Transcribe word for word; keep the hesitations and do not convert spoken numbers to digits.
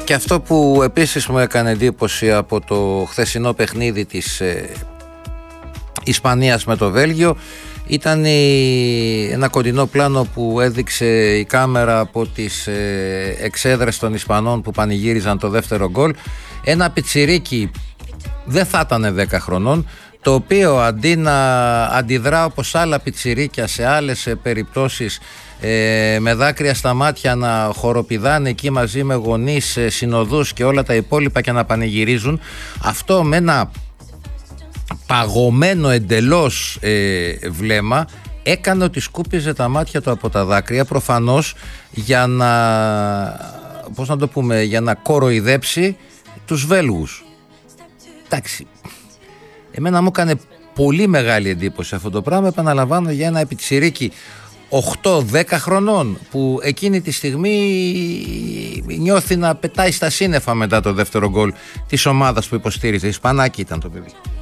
Και αυτό που επίσης μου έκανε εντύπωση από το χθεσινό παιχνίδι της ε, Ισπανίας με το Βέλγιο ήταν η, ένα κοντινό πλάνο που έδειξε η κάμερα από τις ε, εξέδρες των Ισπανών που πανηγύριζαν το δεύτερο γκολ. Ένα πιτσιρίκι, δεν θα ήταν δέκα χρονών, το οποίο αντί να αντιδρά όπως άλλα πιτσιρίκια σε άλλες ε, περιπτώσεις ε, με δάκρυα στα μάτια να χοροπηδάνε εκεί μαζί με γονείς, ε, συνοδούς και όλα τα υπόλοιπα και να πανηγυρίζουν, αυτό με ένα παγωμένο εντελώς ε, βλέμμα έκανε ότι σκούπιζε τα μάτια του από τα δάκρυα, προφανώς για να, πώς να το πούμε, για να κοροϊδέψει τους Βέλγους. Εντάξει, εμένα μου έκανε πολύ μεγάλη εντύπωση αυτό το πράγμα, επαναλαμβάνω, για ένα πιτσιρίκι οκτώ δέκα χρονών που εκείνη τη στιγμή νιώθει να πετάει στα σύννεφα μετά το δεύτερο γκολ της ομάδας που υποστήριζε. Ισπανάκι ήταν το παιδί.